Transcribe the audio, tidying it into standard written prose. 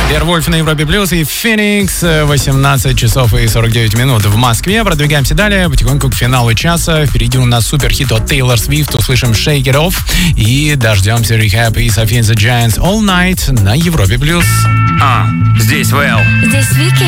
Вервольф на Европе Плюс и Феникс. 18 часов и 49 минут в Москве. Продвигаемся далее, потихоньку к финалу часа. Впереди у нас суперхит от Тейлор Свифт. Услышим Shake It Off. И дождемся Rehab и Sophie and the Giants All Night на Европе Плюс. Здесь Вэл. Здесь Вики.